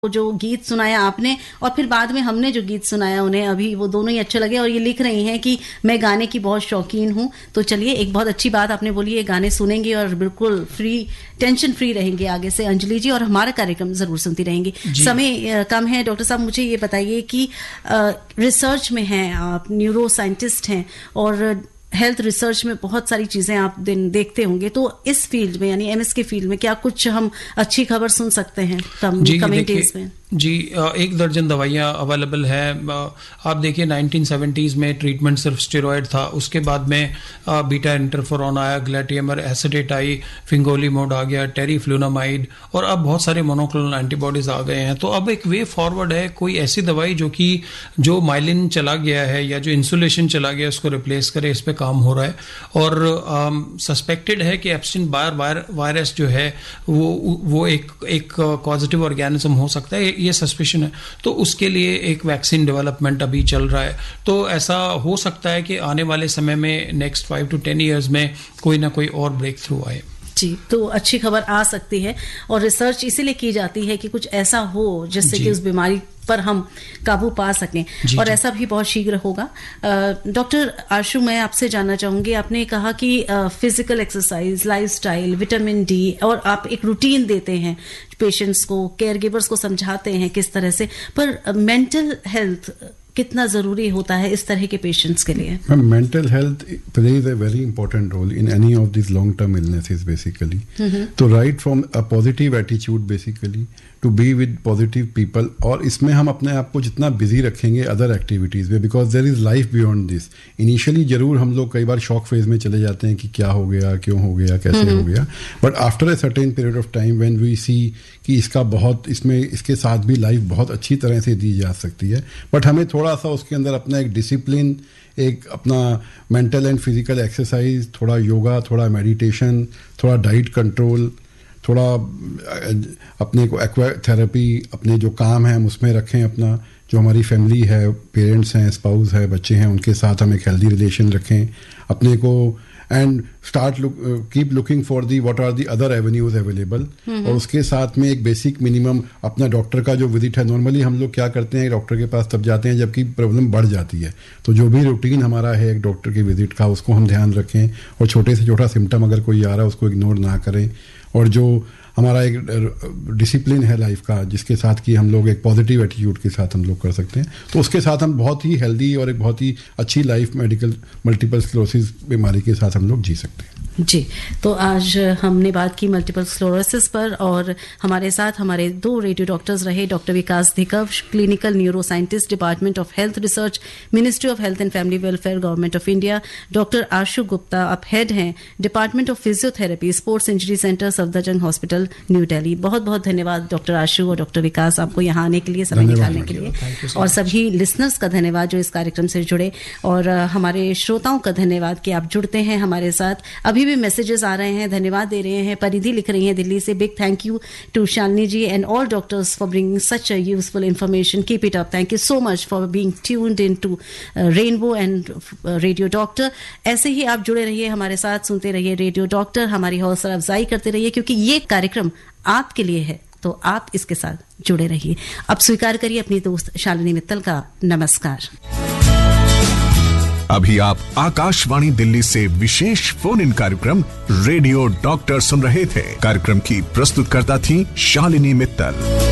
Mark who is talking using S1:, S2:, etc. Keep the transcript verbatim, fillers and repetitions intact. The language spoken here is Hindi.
S1: जो गीत सुनाया आपने और फिर बाद में हमने जो गीत सुनाया उन्हें, अभी वो दोनों ही अच्छे लगे और ये लिख रही हैं कि मैं गाने की बहुत शौकीन हूँ। तो चलिए, एक बहुत अच्छी बात आपने बोली है, गाने सुनेंगे और बिल्कुल फ्री, टेंशन फ्री रहेंगे आगे से अंजलि जी, और हमारा कार्यक्रम जरूर सुनती रहेंगी। समय कम है डॉक्टर साहब, मुझे ये बताइए कि रिसर्च में हैं आप, न्यूरो साइंटिस्ट हैं और हेल्थ रिसर्च में बहुत सारी चीजें आप दिन देखते होंगे, तो इस फील्ड में यानी एमएस के फील्ड में क्या कुछ हम अच्छी खबर सुन सकते हैं कमिंग डेज में?
S2: जी, एक दर्जन दवाइयाँ अवेलेबल है। आप देखिए नाइनटीन सेवेंटीज़ में ट्रीटमेंट सिर्फ स्टेरॉयड था, उसके बाद में बीटा इंटरफेरोन आया, ग्लैटियमर एसिडेट आई, फिंगोलिमोड आ गया, टेरीफ्लूनामाइड, और अब बहुत सारे मोनोक्लोनल एंटीबॉडीज आ गए हैं। तो अब एक वे फॉरवर्ड है, कोई ऐसी दवाई जो कि जो माइलिन चला गया है या जो इंसुलेशन चला गया उसको रिप्लेस करे, इस पर काम हो रहा है। और सस्पेक्टेड है कि एप्स्टीन बार वायरस जो है वो वो एक एक पॉजिटिव ऑर्गेनिज्म हो सकता है, ये सस्पिशन है। तो उसके लिए एक वैक्सीन डेवलपमेंट अभी चल रहा है। तो ऐसा हो सकता है कि आने वाले समय में next five to ten years में कोई ना कोई और ब्रेक थ्रू आए।
S1: जी, तो अच्छी खबर आ सकती है और रिसर्च इसीलिए की जाती है कि कुछ ऐसा हो जिससे कि उस बीमारी पर हम काबू पा सकें, और ऐसा भी बहुत शीघ्र होगा। डॉक्टर आशु, मैं आपसे जानना चाहूंगी, आपने कहा कि physical exercise, lifestyle, vitamin D, और आप एक रूटीन देते हैं पेशेंट्स को, केयर गिवर्स को समझाते हैं किस तरह से, पर मेंटल हेल्थ कितना जरूरी होता है इस तरह के पेशेंट्स के लिए?
S3: Mental health plays a very important role in any of this long term illnesses basically. तो right from a positive attitude basically to be with positive people, और इसमें हम अपने आप को जितना बिजी रखेंगे अदर एक्टिविटीज़ में, because there is life beyond this. Initially जरूर हम लोग कई बार शॉक फेज में चले जाते हैं कि क्या हो गया, क्यों हो गया, कैसे हो गया, but after a certain period of time when we सी कि इसका बहुत, इसमें इसके साथ भी लाइफ बहुत अच्छी तरह से दी जा सकती है, बट हमें थोड़ा सा उसके अंदर अपना एक डिसिप्लिन, एक अपना मेंटल एंड फिजिकल एक्सरसाइज, थोड़ा योगा, थोड़ा मेडिटेशन, थोड़ा डाइट कंट्रोल, थोड़ा अपने को एक्वा थेरेपी, अपने जो काम है हम उसमें रखें, अपना जो हमारी फैमिली है, पेरेंट्स हैं, स्पाउस है, बच्चे हैं, उनके साथ हम एक हेल्दी रिलेशन रखें अपने को, and start keep looking for the what are the other avenues available. और उसके साथ में एक बेसिक मिनिमम अपना डॉक्टर का जो विजिट है, नॉर्मली हम लोग क्या करते हैं, डॉक्टर के पास तब जाते हैं जबकि प्रॉब्लम बढ़ जाती है, तो जो भी रूटीन हमारा है एक डॉक्टर के विजिट का, उसको हम ध्यान रखें, और छोटे से छोटा सिम्टम अगर कोई आ रहा है उसको इग्नोर ना करें, और जो हमारा एक डिसिप्लिन है लाइफ का, जिसके साथ कि हम लोग एक पॉजिटिव एटीट्यूड के साथ हम लोग कर सकते हैं, तो उसके साथ हम बहुत ही हेल्दी और एक बहुत ही अच्छी लाइफ मेडिकल मल्टीपल स्क्लेरोसिस बीमारी के साथ हम लोग जी सकते हैं।
S1: जी, तो आज हमने बात की मल्टीपल स्क्लेरोसिस पर, और हमारे साथ हमारे दो रेडियो डॉक्टर्स रहे, doctor Vikas धिकव, clinical neuro scientist, department of health research, ministry of health and family welfare, government of India, doctor आशु गुप्ता, आप हेड हैं department of physiotherapy, sports injury centre, Safdarjung hospital, new Delhi. बहुत बहुत धन्यवाद डॉक्टर आशु और डॉक्टर विकास, आपको यहाँ आने के लिए, समय निकालने के लिए, और सभी लिसनर्स का धन्यवाद जो इस कार्यक्रम से जुड़े, और हमारे श्रोताओं का धन्यवाद कि आप जुड़ते हैं हमारे साथ। अभी भी मैसेजेस आ रहे हैं, धन्यवाद दे रहे हैं। परिधि लिख रही हैं दिल्ली से, big thank you to Shalini ji and all doctors for bringing such a useful information, keep it up, thank you so much for being tuned in to rainbow and radio doctor. ऐसे ही आप जुड़े रहिए हमारे साथ, सुनते रहिए रेडियो डॉक्टर, हमारी हौसला अफजाई करते रहिए, क्योंकि ये कार्यक्रम आपके लिए है, तो आप इसके साथ जुड़े रहिए। अब स्वीकार करिए अपनी दोस्त शालिनी मित्तल का नमस्कार।
S4: अभी आप आकाशवाणी दिल्ली से विशेष फोन इन कार्यक्रम रेडियो डॉक्टर सुन रहे थे। कार्यक्रम की प्रस्तुतकर्ता थी शालिनी मित्तल।